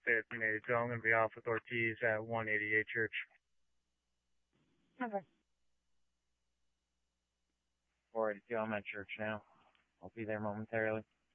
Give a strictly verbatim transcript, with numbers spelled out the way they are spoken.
fifteen eighty-two. I'm going to be off with Ortiz at one eighty-eight Church. Okay. four eighty-two, I'm at Church now. I'll be there momentarily.